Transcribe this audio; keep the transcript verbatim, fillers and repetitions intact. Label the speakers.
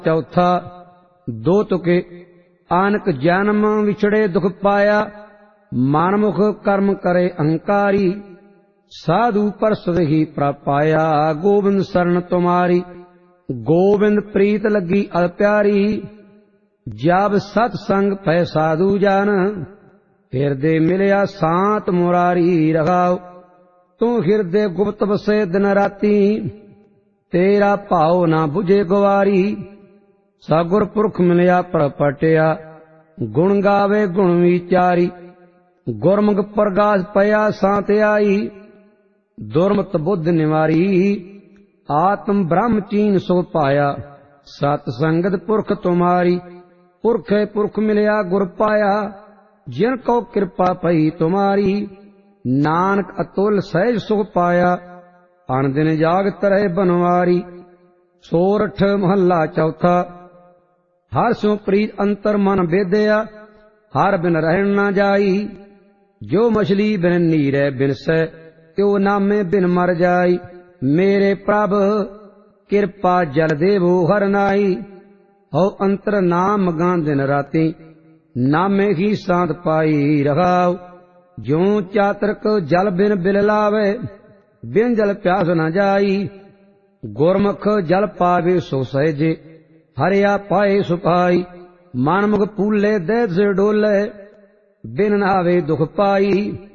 Speaker 1: चौथा दो तुके आनक जन्म विछड़े दुख पाया मानमुख कर्म करे अहंकारी साधु परसद ही प्रापाया गोविंद शरण तुम्हारी गोविंद प्रीत लगी अल प्यारी जब सतसंग पै साधु जान हृदय मिलया सांत मुरारी रखाओ तू हृदय गुप्त बसे दिन राती तेरा भाव ना बुझे गुवारी सगुर पुरख मिलया प्रपटिया गुण गावे गुण विचारी गुरमुख प्रगास पया सांत आई दुर्मत बुद्ध निवारी आत्म ब्रह्म चीन सो पाया सत संगत पुरख तुम्हारी पुरख पुरख मिलया गुर पाया जिन को कृपा पई तुम्हारी नानक अतुल सहज सुख पाया अन दिन जागत रहे बनवारी सोरठ महला चौथा हर सो प्रीत अंतर मन बेदया हर बिन रहन न जाई जो मछली बिन नीरे बिन सै त्यो नामे बिन मर जाई मेरे प्रभ कृपा जल देवो हर नाई हो अंतर नाम गां दिन राती नामे ही सांत पाई रखाओ ज्यों चातरक जल बिन बिल लावे बिन जल प्यास न जाई गुरमुख जल पावे सो सहजे हरिया पाए सुपाई मनमुख फूले देह से डोले बिन नावे दुख पाई